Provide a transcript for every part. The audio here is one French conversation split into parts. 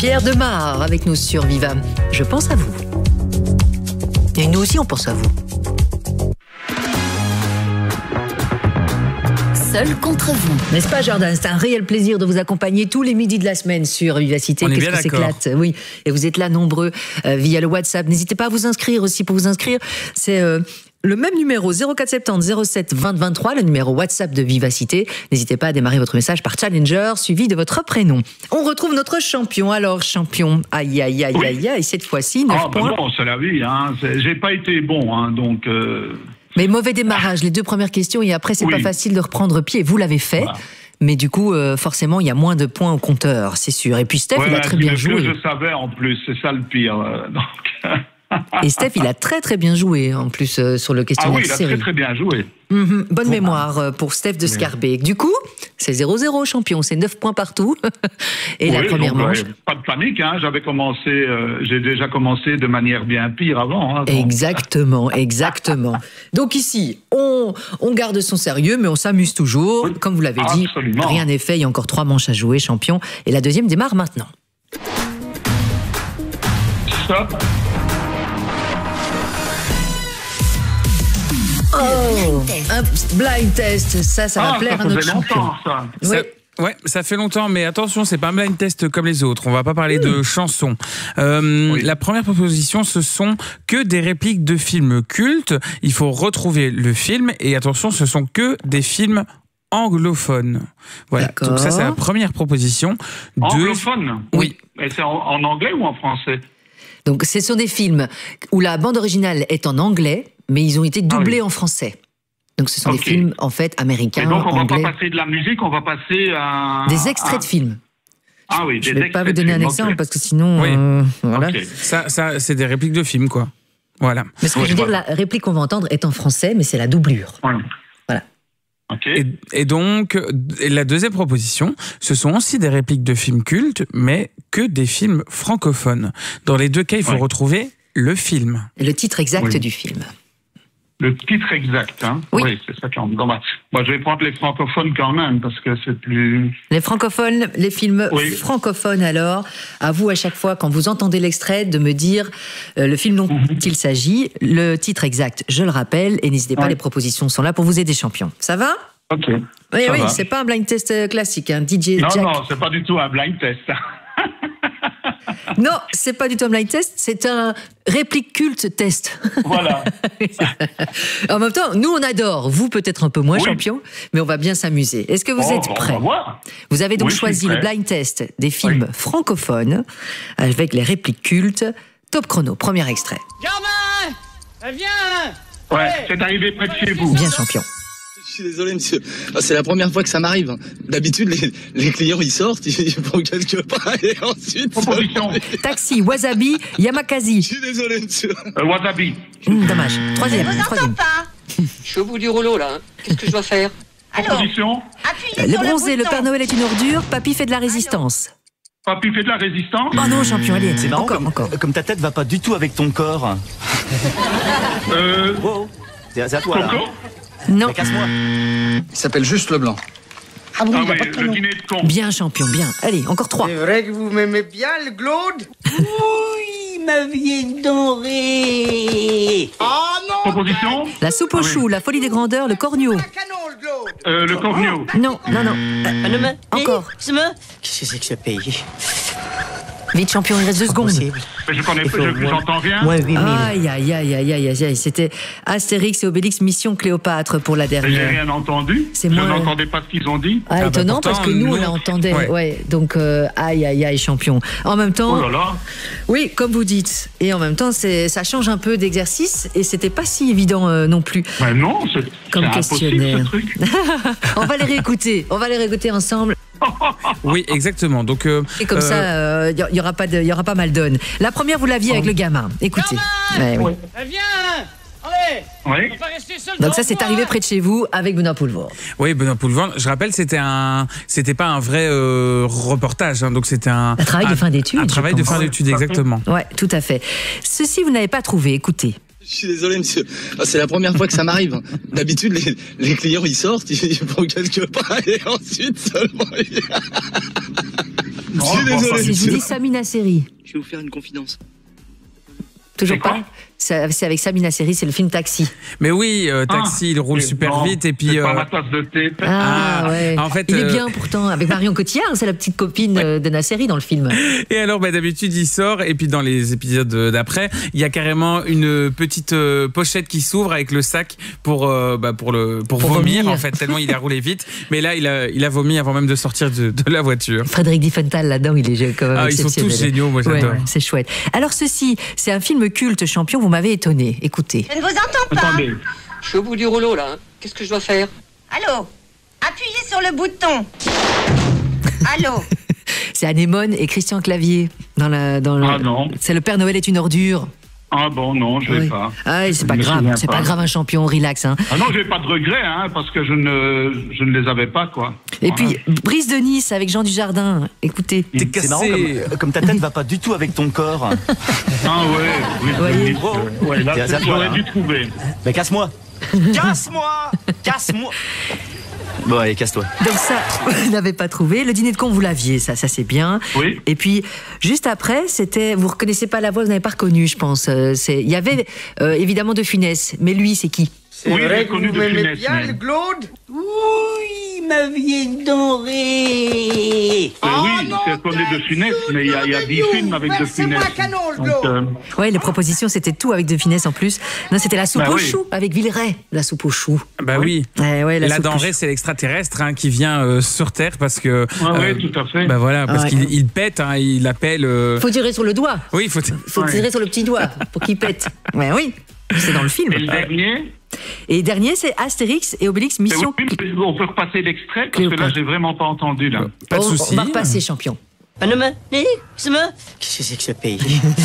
Pierre Demar avec nous sur Viva. Je pense à vous. Et nous aussi, on pense à vous. Seul contre vous. N'est-ce pas, Jordan? C'est un réel plaisir de vous accompagner tous les midis de la semaine sur Vivacité. Qu'est-ce que s'éclate? Oui, et vous êtes là nombreux via le WhatsApp. N'hésitez pas à vous inscrire aussi. Pour vous inscrire, c'est le même numéro 0470 07 20 23, le numéro WhatsApp de Vivacité. N'hésitez pas à démarrer votre message par Challenger suivi de votre prénom. On retrouve notre champion. Alors, champion, aïe, aïe, aïe, aïe, aïe, cette fois-ci, 9 points. Bon, c'est la vie, hein. J'ai pas été bon, hein, donc... Mais mauvais démarrage, les deux premières questions, et après, c'est pas facile de reprendre pied. Vous l'avez fait. Voilà. Mais du coup, forcément, il y a moins de points au compteur, c'est sûr. Et puis Steph, il a très bien joué. Je savais en plus, c'est ça le pire. Donc... Et Steph, il a très très bien joué en plus sur le questionnaire. Ah oui, il a très très bien joué. Bonne mémoire pour Steph de Scarbeck. Du coup, c'est 0-0 champion, c'est 9 points partout. Et la première manche. Pas de panique, hein. J'ai déjà commencé de manière bien pire avant. Hein, exactement. Donc ici, on garde son sérieux, mais on s'amuse toujours. Oui. Comme vous l'avez dit, rien n'est fait, il y a encore 3 manches à jouer, champion. Et la deuxième démarre maintenant. Stop. Oh, un blind test, ça va plaire à notre champion. Ça fait longtemps, mais attention, c'est pas un blind test comme les autres. On va pas parler de chansons. La première proposition, ce sont que des répliques de films cultes. Il faut retrouver le film et attention, ce sont que des films anglophones. Voilà. Donc ça, c'est la première proposition. Anglophone. Oui. Et c'est en anglais ou en français? Donc, ce sont des films où la bande originale est en anglais, mais ils ont été doublés en français. Donc, ce sont des films, en fait, américains, et donc, on anglais. va pas passer de la musique, on va passer à... Des extraits de films. Ah oui, je ne vais pas vous donner un exemple, parce que sinon... voilà. Ça, c'est des répliques de films, quoi. Voilà. Mais ce que je veux dire, la réplique qu'on va entendre est en français, mais c'est la doublure. Voilà. Okay. Et donc, la deuxième proposition, ce sont aussi des répliques de films cultes, mais que des films francophones. Dans les deux cas, il faut retrouver le film. Et le titre exact du film. Le titre exact, hein? Oui, c'est ça qui est dans moi, je vais prendre les francophones quand même, parce que c'est plus... Les francophones, les films francophones, alors, à vous à chaque fois, quand vous entendez l'extrait, de me dire le film dont il s'agit, le titre exact, je le rappelle, et n'hésitez pas, les propositions sont là pour vous aider, champion. Ça va? Ok. Oui, c'est pas un blind test classique, hein. DJ Non, Jack. non, c'est pas du tout un blind test. Non, c'est pas du tout un blind test, c'est un réplique culte test. Voilà. En même temps, nous on adore, vous peut-être un peu moins, champion, mais on va bien s'amuser. Est-ce que vous êtes prêts? Vous avez donc choisi le blind test des films francophones avec les répliques cultes. Top chrono, premier extrait. Gamin, viens. Ouais, c'est arrivé près de chez vous. Bien, champion. Je suis désolé, monsieur. C'est la première fois que ça m'arrive. D'habitude, les clients, ils sortent, ils font quelque part, et ensuite... Proposition. Taxi, Wasabi, Yamakasi. Je suis désolé, monsieur. Wasabi. Dommage. Troisième. Pas. Je suis au bout du rouleau, là. Qu'est-ce que je dois faire? Proposition. Le bronzé, le Père Noël est une ordure, Papy fait de la résistance. Papy fait de la résistance? Oh non, champion, allez. C'est marrant, encore. Comme ta tête va pas du tout avec ton corps. Wow. C'est à toi, là. Non. Casse-moi. Il s'appelle juste Leblanc. Ah oui, le dîner de con. Bien, champion, bien. Allez, encore 3. C'est vrai que vous m'aimez bien, le Glaude? Oui, ma vieille dorée. Ah non. Proposition. La soupe aux choux, la folie des grandeurs, le corneau. Le corneau. Non. Encore. Qu'est-ce que c'est que ce pays? Vite, champion, il reste 2 secondes. Mais je connais pas, j'entends rien. Aïe. C'était Astérix et Obélix, Mission Cléopâtre pour la dernière. J'ai rien entendu. Je n'entendais pas ce qu'ils ont dit. Ah, étonnant, parce que nous, on l'entendait. Ouais. Donc, aïe, champion. En même temps. Oh là là. Oui, comme vous dites. Et en même temps, ça change un peu d'exercice et c'était pas si évident non plus. Ben non, comme questionnaire. Ce truc. On va les réécouter ensemble. Oui, exactement. Donc, et comme ça, il y aura pas mal d'onnes. La première, vous l'aviez avec le gamin. Écoutez. Viens. Allez. Oui. Donc ça, c'est arrivé près de chez vous avec Benoît Poelvoorde. Oui, Benoît Poelvoorde. Je rappelle, c'était pas un vrai reportage. Hein, donc c'était un travail de fin d'études. Un travail de fin d'études, exactement. Ouais, tout à fait. Ceci, vous n'avez pas trouvé. Écoutez. Je suis désolé, monsieur. C'est la première fois que ça m'arrive. D'habitude, les clients, ils sortent, ils font quelque part, et ensuite seulement... Non, Je suis désolé. Je vous dis Samina Seri. Je vais vous faire une confidence. Toujours C'est quoi pas. C'est avec Samina Seri, c'est le film Taxi. Mais oui, Taxi, il roule super non, vite et puis. C'est pas ma tasse de thé. Ah, ouais. En fait, il est bien pourtant, avec Marion Cotillard, c'est la petite copine de Nasseri dans le film. Et alors, d'habitude, il sort, et puis dans les épisodes d'après, il y a carrément une petite pochette qui s'ouvre avec le sac pour vomir, en fait, tellement il a roulé vite. Mais là, il a vomi avant même de sortir de la voiture. Frédéric Diffenthal là-dedans, il est quand même Ils sont exceptionnel. tous géniaux, moi j'adore. Ouais, c'est chouette. Alors ceci, c'est un film culte, Champion, vous m'avez étonné. Écoutez. Je ne vous entends pas. Attendez. Je suis au bout du rouleau là. Hein. Qu'est-ce que je dois faire? Allô? Appuyez sur le bouton. Allô? C'est Anémone et Christian Clavier. Ah non. C'est Le Père Noël est une ordure. Ah bon, non, je vais Oui. pas. Ah, c'est pas Je me grave, souviens c'est pas. pas grave un champion, relax. Hein. Ah non, j'ai pas de regrets, hein, parce que je ne les avais pas, quoi. Et Voilà. puis, Brise de Nice avec Jean Dujardin. Écoutez. T'es C'est marrant cassé. comme ta tête va pas du tout avec ton corps. Ah ouais, oui, Voyez. ouais, là, C'est à toi, j'aurais hein. dû trouver. Mais casse-moi. Casse-moi. Casse-moi. Bon, allez, casse-toi. Donc ça, vous n'avez pas trouvé. Le dîner de con, vous l'aviez, ça c'est bien. Oui. Et puis, juste après, c'était... Vous reconnaissez pas la voix, vous n'avez pas reconnu, je pense. Il y avait évidemment De Funès. Mais lui, c'est qui? Oui, j'ai connu De Funès. bien mais- le Claude? Oui, ma vieille denrée. Oui, j'ai connu De Funès, mais il y a 10 films avec De Funès. Versez-moi un canon, le Donc, Claude. Ouais, les propositions, c'était tout avec De Funès en plus. Non, c'était la soupe Bah aux oui. choux avec Villeray. La soupe aux choux. Bah oui. Ouais, La soupe aux denrée, choux. c'est l'extraterrestre qui vient sur Terre parce que. Oui, tout à fait. Bah voilà, parce Ouais. qu'il pète, il appelle. Faut tirer sur le doigt. Oui, il faut. Faut tirer sur le petit doigt pour qu'il pète. Ouais, oui. C'est dans le film. Et le dernier, Et dernier, c'est Astérix et Obélix mais Mission. oui, on peut repasser l'extrait, parce que là, Cléopâtre. j'ai vraiment pas entendu, là. Pas de On souci. va repasser champion. Qu'est-ce que c'est que ce pays?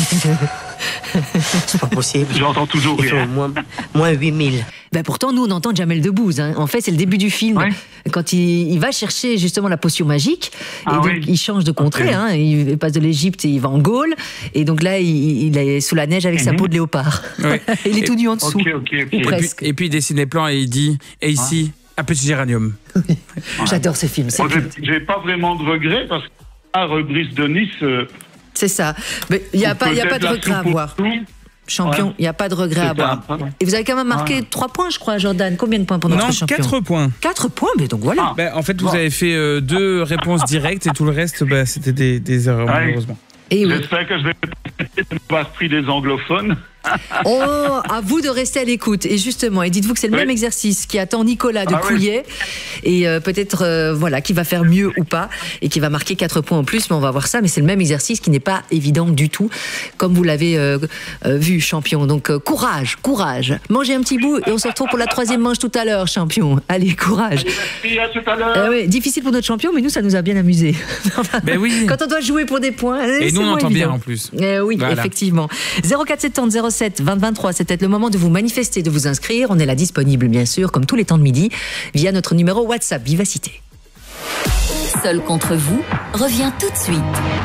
C'est pas possible. J'entends toujours Il faut rien. moins 8000. Ben pourtant, nous, on entend Jamel Debbouze. Hein. En fait, c'est le début du film. Ouais. Quand il va chercher justement la potion magique. Et Ah donc, oui. il change de contrée. Ok. Hein. Il passe de l'Égypte et il va en Gaule. Et donc là, il est sous la neige avec sa Mhm. peau de léopard. Ouais. Il est tout nu en dessous. Ok. Ou presque. Et puis il dessine les plans et il dit et ici, un petit géranium. J'adore ce film. C'est Moi, culte. j'ai pas vraiment de regrets, parce que Brise de Nice... C'est ça. Mais il n'y a pas de peut-être la regret à soupe aux avoir. choux. Champion, il Ouais. n'y a pas de regret à C'est avoir. ça. Et vous avez quand même marqué 3 points, je crois, Jordan. Combien de points pour notre Non, champion? 4 points. 4 points, mais donc voilà. Bah, en fait, vous avez fait 2 réponses directes et tout le reste, c'était des erreurs, Ouais. malheureusement. Et oui. J'espère que je vais pas l'esprit des anglophones. Oh, à vous de rester à l'écoute. Et justement, et dites-vous que c'est le Oui. même exercice qui attend Nicolas de Ah oui. Couillet. Et peut-être, voilà, qui va faire mieux ou pas. Et qui va marquer 4 points en plus. Mais on va voir ça. Mais c'est le même exercice qui n'est pas évident du tout. Comme vous l'avez vu, champion. Donc, courage, courage. Mangez un petit bout et on se retrouve pour la 3e manche tout à l'heure, champion. Allez, courage. Merci, à tout à l'heure. Ouais, difficile pour notre champion, mais nous, ça nous a bien amusé. Ben oui. Quand on doit jouer pour des points. Et c'est nous, on moins entend évident. bien en plus. Oui, Voilà. effectivement. 0470 07 20 23, c'est peut-être le moment de vous manifester, de vous inscrire. On est là disponible, bien sûr, comme tous les temps de midi, via notre numéro WhatsApp Vivacité. Seul contre vous revient tout de suite.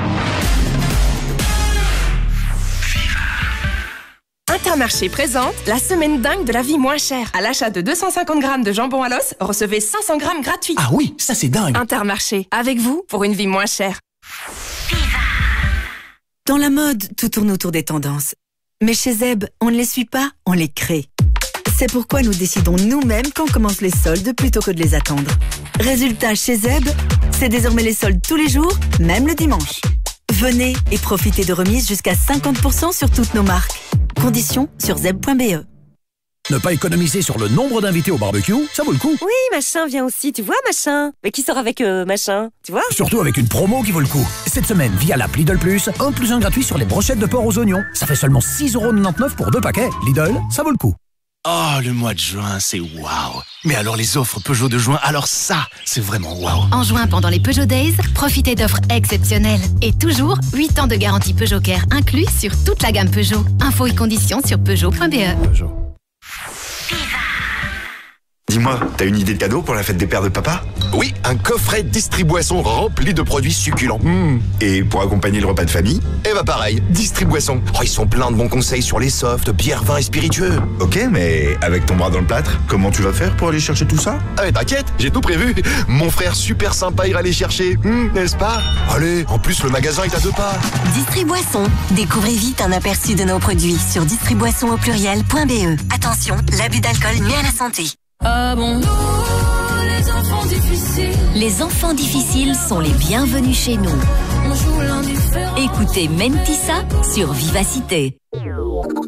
Intermarché présente la semaine dingue de la vie moins chère. À l'achat de 250 grammes de jambon à l'os, recevez 500 grammes gratuits. Ah oui, ça c'est dingue. Intermarché, avec vous pour une vie moins chère. Dans la mode, tout tourne autour des tendances. Mais chez Zeb, on ne les suit pas, on les crée. C'est pourquoi nous décidons nous-mêmes quand commencent les soldes plutôt que de les attendre. Résultat, chez Zeb, c'est désormais les soldes tous les jours, même le dimanche. Venez et profitez de remises jusqu'à 50% sur toutes nos marques. Conditions sur zeb.be. Ne pas économiser sur le nombre d'invités au barbecue, ça vaut le coup. Oui, machin vient aussi, tu vois, machin. Mais qui sort avec machin, tu vois? Surtout avec une promo qui vaut le coup. Cette semaine, via l'app Lidl Plus, 1 + 1 gratuit sur les brochettes de porc aux oignons. Ça fait seulement 6,99 € pour 2 paquets. Lidl, ça vaut le coup. Oh, le mois de juin, c'est waouh. Mais alors les offres Peugeot de juin, alors ça, c'est vraiment waouh. En juin, pendant les Peugeot Days, profitez d'offres exceptionnelles. Et toujours, 8 ans de garantie Peugeot Care inclus sur toute la gamme Peugeot. Infos et conditions sur Peugeot.be. Dis-moi, t'as une idée de cadeau pour la fête des pères de papa? Oui, un coffret Distriboisson rempli de produits succulents. Et pour accompagner le repas de famille? Et bah pareil, Distriboisson. Oh, ils sont pleins de bons conseils sur les softs, bières, vins et spiritueux. Ok, mais avec ton bras dans le plâtre, comment tu vas faire pour aller chercher tout ça? Ah mais t'inquiète, j'ai tout prévu. Mon frère super sympa ira les chercher, n'est-ce pas? Allez, en plus le magasin est à 2 pas. Distriboisson. Découvrez vite un aperçu de nos produits sur distriboissonaupluriel.be. Attention, l'abus d'alcool nuit à la santé. Ah bon? Les enfants difficiles. Les enfants difficiles sont les bienvenus chez nous. On joue l'indifférent. Écoutez Mentissa sur Vivacité.